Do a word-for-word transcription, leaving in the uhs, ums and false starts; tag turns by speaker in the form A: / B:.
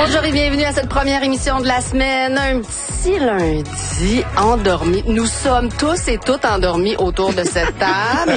A: Bonjour et bienvenue à cette première émission de la semaine. Un petit lundi endormi. Nous sommes tous et toutes endormis autour de cette table.